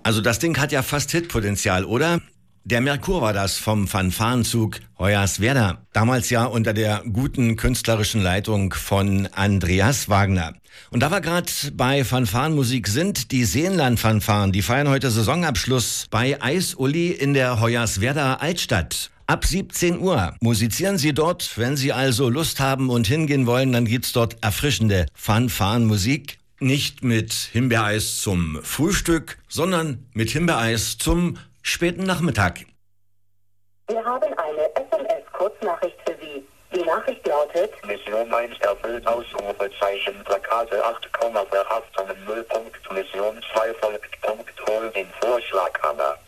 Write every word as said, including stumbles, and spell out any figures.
Also das Ding hat ja fast Hitpotenzial, oder? Der Merkur war das vom Fanfarenzug Hoyerswerda. Damals ja unter der guten künstlerischen Leitung von Andreas Wagner. Und da wir gerade bei Fanfarenmusik sind, die Seenland-Fanfaren, die feiern heute Saisonabschluss bei Eis-Uli in der Hoyerswerda Altstadt. Ab siebzehn Uhr musizieren sie dort. Wenn Sie also Lust haben und hingehen wollen, dann gibt's dort erfrischende Fanfarenmusik. Nicht mit Himbeereis zum Frühstück, sondern mit Himbeereis zum späten Nachmittag. Wir haben eine S M S-Kurznachricht für Sie. Die Nachricht lautet: Mission eins erfüllt, Ausrufezeichen, Plakate acht, Verhaftungen null Punkt, Mission zwei folgt, Punkt, hol den Vorschlaghammer.